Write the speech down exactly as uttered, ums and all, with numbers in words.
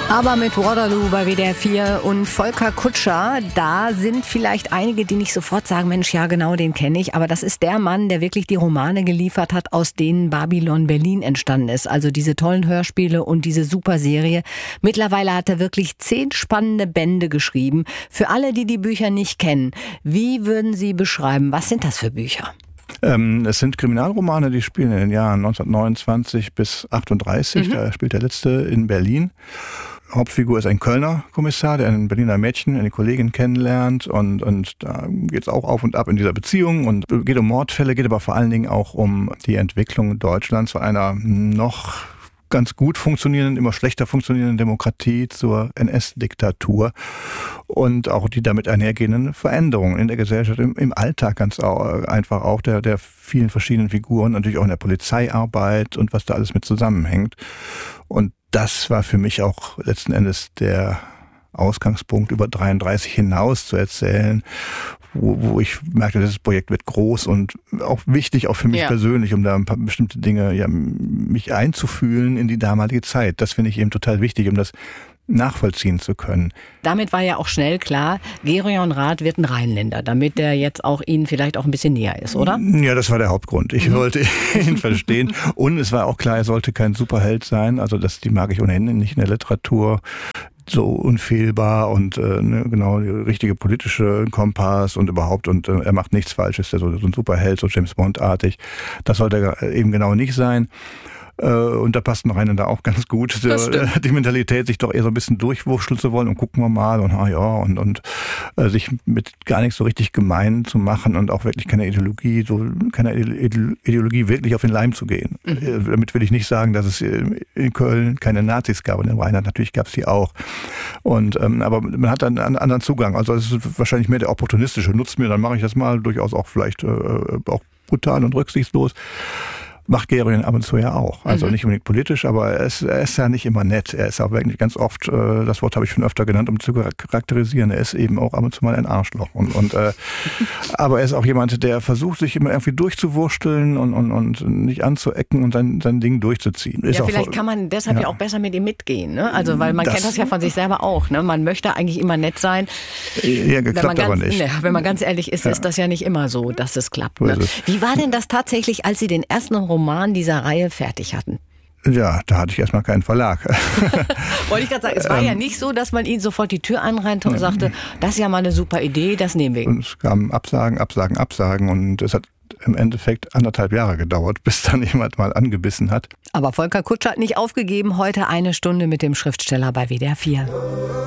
Aber mit Waterloo bei W D R vier und Volker Kutscher, da sind vielleicht einige, die nicht sofort sagen, Mensch, ja genau, den kenne ich. Aber das ist der Mann, der wirklich die Romane geliefert hat, aus denen Babylon Berlin entstanden ist. Also diese tollen Hörspiele und diese Superserie. Mittlerweile hat er wirklich zehn spannende Bände geschrieben. Für alle, die die Bücher nicht kennen, wie würden Sie beschreiben, was sind das für Bücher? Ähm, es sind Kriminalromane, die spielen in den Jahren neunzehnhundertneunundzwanzig bis achtunddreißig. Mhm. Da spielt der letzte in Berlin. Hauptfigur ist ein Kölner Kommissar, der ein Berliner Mädchen, eine Kollegin kennenlernt und, und da geht es auch auf und ab in dieser Beziehung und geht um Mordfälle, geht aber vor allen Dingen auch um die Entwicklung Deutschlands zu einer noch ganz gut funktionierenden, immer schlechter funktionierenden Demokratie zur N S-Diktatur und auch die damit einhergehenden Veränderungen in der Gesellschaft, im, im Alltag ganz auch, einfach auch der, der vielen verschiedenen Figuren, natürlich auch in der Polizeiarbeit und was da alles mit zusammenhängt. Und das war für mich auch letzten Endes der Ausgangspunkt, über dreiunddreißig hinaus zu erzählen, wo, wo ich merkte, dieses Projekt wird groß und auch wichtig, auch für mich ja. persönlich, um da ein paar bestimmte Dinge, ja, mich einzufühlen in die damalige Zeit. Das finde ich eben total wichtig, um das nachvollziehen zu können. Damit war ja auch schnell klar, Gereon Rath wird ein Rheinländer, damit der jetzt auch Ihnen vielleicht auch ein bisschen näher ist, oder? Ja, das war der Hauptgrund. Ich mhm. wollte ihn verstehen. Und es war auch klar, er sollte kein Superheld sein. Also das, die mag ich ohnehin nicht in der Literatur. So unfehlbar und äh, ne, genau die richtige politische Kompass und überhaupt und äh, er macht nichts Falsches, der so, so ein Superheld, so James Bond-artig. Das sollte er eben genau nicht sein. Und da passt noch einer da auch ganz gut. Die Mentalität, sich doch eher so ein bisschen durchwurschteln zu wollen und gucken wir mal und ah ja und, und äh, sich mit gar nichts so richtig gemein zu machen und auch wirklich keine Ideologie, so keine Ideologie wirklich auf den Leim zu gehen. Mhm. Damit will ich nicht sagen, dass es in Köln keine Nazis gab und in Rheinland natürlich gab es die auch. Und ähm, aber man hat dann einen anderen Zugang. Also es ist wahrscheinlich mehr der opportunistische. Nutzt mir, dann mache ich das mal durchaus auch vielleicht äh, auch brutal und rücksichtslos. Macht Gereon ab und zu ja auch. Also mhm. nicht unbedingt politisch, aber er ist, er ist ja nicht immer nett. Er ist auch wirklich ganz oft, äh, das Wort habe ich schon öfter genannt, um zu charakterisieren, er ist eben auch ab und zu mal ein Arschloch. Und, und, äh, aber er ist auch jemand, der versucht, sich immer irgendwie durchzuwursteln und, und, und nicht anzuecken und sein, sein Ding durchzuziehen. Ist ja, auch vielleicht so, kann man deshalb ja. ja auch besser mit ihm mitgehen. Ne? Also weil man das, kennt das ja von sich selber auch. Ne? Man möchte eigentlich immer nett sein. Ja, geklappt wenn man ganz, aber nicht. Ne, wenn man ganz ehrlich ist, ja. ist das ja nicht immer so, dass es klappt. Ne? Wie war denn das tatsächlich, als Sie den ersten Roman dieser Reihe fertig hatten? Ja, da hatte ich erstmal keinen Verlag. Wollte ich gerade sagen, es war ähm, ja nicht so, dass man Ihnen sofort die Tür anrannte und sagte, das ist ja mal eine super Idee, das nehmen wir. Und es kamen Absagen, Absagen, Absagen und es hat im Endeffekt anderthalb Jahre gedauert, bis dann jemand mal angebissen hat. Aber Volker Kutscher hat nicht aufgegeben. Heute eine Stunde mit dem Schriftsteller bei W D R vier.